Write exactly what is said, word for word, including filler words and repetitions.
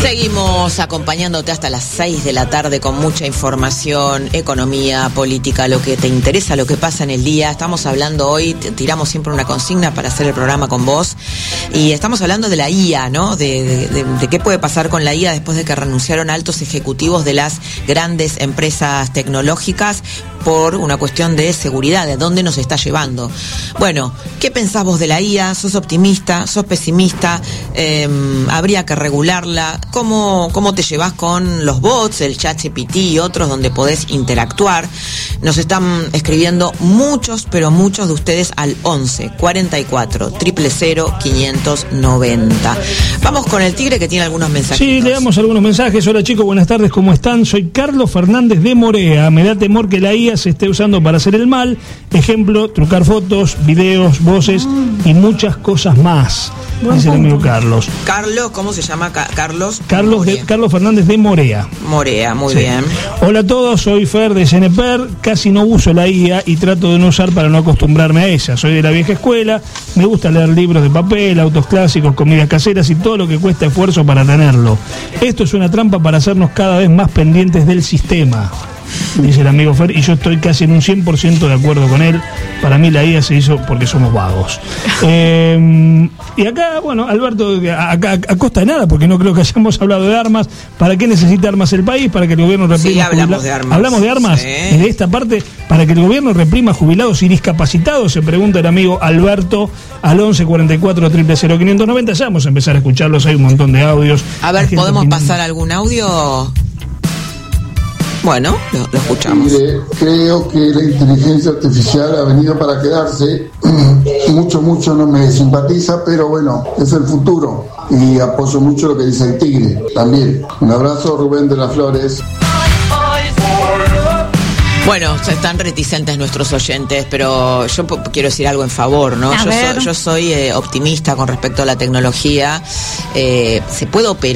Seguimos acompañándote hasta las seis de la tarde con mucha información, economía, política, lo que te interesa, lo que pasa en el día. Estamos hablando hoy, tiramos siempre una consigna para hacer el programa con vos, y estamos hablando de la I A, ¿no? De, de, de, de qué puede pasar con la I A después de que renunciaron altos ejecutivos de las grandes empresas tecnológicas por una cuestión de seguridad, de dónde nos está llevando. Bueno, ¿qué pensás vos de la I A? ¿Sos optimista? ¿Sos pesimista? Eh, ¿Habría que regularla? ¿Cómo, cómo te llevas con los bots, el ChatGPT y otros donde podés interactuar? Nos están escribiendo muchos, pero muchos de ustedes al once cuarenta y cuatro cero cero cero quinientos noventa. Vamos con el Tigre, que tiene algunos mensajes. Sí, le damos algunos mensajes. Hola chicos, buenas tardes, ¿cómo están? Soy Carlos Fernández de Morea. Me da temor que la I A se esté usando para hacer el mal. Ejemplo, trucar fotos, videos, voces mm. y muchas cosas más. Buen dice punto. El amigo Carlos. Carlos, ¿cómo se llama? Ca- Carlos. Carlos, de, Carlos Fernández de Morea. Morea, muy sí. bien. Hola a todos, soy Fer de Seneper. Casi no uso la I A y trato de no usar para no acostumbrarme a ella. Soy de la vieja escuela, me gusta leer libros de papel, autos clásicos, comidas caseras y todo lo que cuesta esfuerzo para tenerlo. Esto es una trampa para hacernos cada vez más pendientes del sistema, dice el amigo Fer, y yo estoy casi en un cien por ciento de acuerdo con él. Para mí la I A se hizo porque somos vagos. Eh, y acá, bueno, Alberto, acá a costa de nada, porque no creo que hayamos hablado de armas. ¿Para qué necesita armas el país? Para que el gobierno reprima. Sí, hablamos jubila- de armas. Hablamos de armas. Sí. Y de esta parte, para que el gobierno reprima jubilados y discapacitados, se pregunta el amigo Alberto al once cuarenta y cuatro cero cero cero quinientos noventa. Ya vamos a empezar a escucharlos, hay un montón de audios. A ver, ¿podemos pasar algún audio? Bueno, lo, lo escuchamos. Mire, creo que la inteligencia artificial ha venido para quedarse. Mucho, mucho no me simpatiza, pero bueno, es el futuro. Y apoyo mucho lo que dice el Tigre también. Un abrazo, Rubén de las Flores. Bueno, están reticentes nuestros oyentes, pero yo p- quiero decir algo en favor, ¿no? Yo, so, yo soy eh, optimista con respecto a la tecnología. Eh, se puede operar